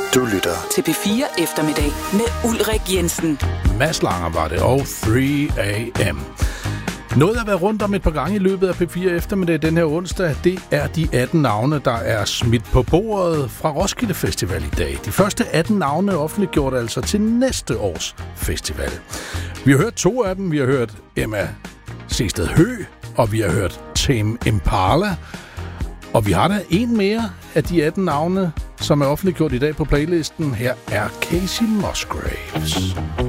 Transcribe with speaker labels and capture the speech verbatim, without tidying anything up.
Speaker 1: Du lytter
Speaker 2: til P fire Eftermiddag med Ulrik Jensen.
Speaker 3: Mads Langer var det, og tre a m Noget at være rundt om et par gange i løbet af P fire Eftermiddag den her onsdag, det er de atten navne, der er smidt på bordet fra Roskilde Festival i dag. De første atten navne er offentliggjort altså til næste års festival. Vi har hørt to af dem. Vi har hørt Emma Sehsted Høegh, og vi har hørt Tame Impala. Og vi har da en mere af de atten navne, som er offentliggjort i dag på playlisten. Her er Kacey Musgraves.